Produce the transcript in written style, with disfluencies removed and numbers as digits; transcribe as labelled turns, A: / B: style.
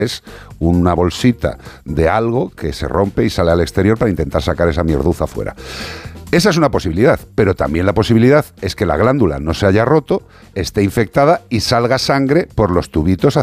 A: es una bolsita de algo que se rompe y sale al exterior para intentar sacar esa mierduza fuera. Esa es una posibilidad, pero también la posibilidad es que la glándula no se haya roto, esté infectada y salga sangre por los tubitos